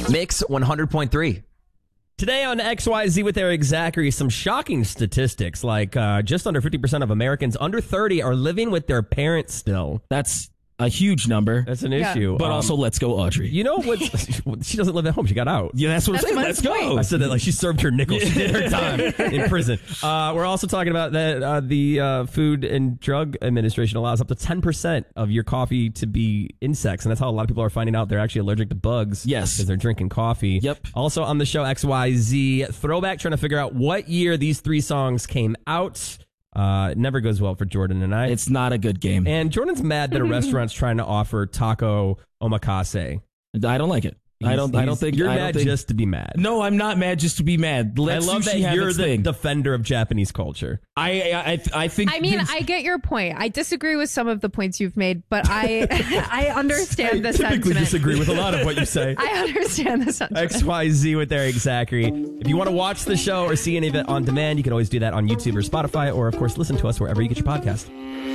Mix 100.3. Today on XYZ with Eric Zachary, some shocking statistics like just under 50% of Americans under 30 are living with their parents still. That's a huge number. That's an issue. But also, let's go, Audrey. You know what? She doesn't live at home. She got out. Yeah, that's what I'm saying. Let's go. I said that like she served her nickel. She did her time in prison. We're also talking about that the Food and Drug Administration allows up to 10% of your coffee to be insects. And that's how a lot of people are finding out they're actually allergic to bugs. Yes. Because they're drinking coffee. Yep. Also on the show, XYZ Throwback, trying to figure out what year these three songs came out. It never goes well for Jordan and I. It's not a good game. And Jordan's mad that a restaurant's trying to offer taco omakase. I don't like it. I don't think you're I don't mad think, just to be mad. No, I'm not mad just to be mad. Let I love sushi that have you're its the thing. defender of Japanese culture. I think. I mean, I get your point. I disagree with some of the points you've made, but I understand the typically sentiment. disagree with a lot of what you say. I understand the sentiment. XYZ with Eric Zachary. If you want to watch the show or see any of it on demand, you can always do that on YouTube or Spotify, or of course listen to us wherever you get your podcast.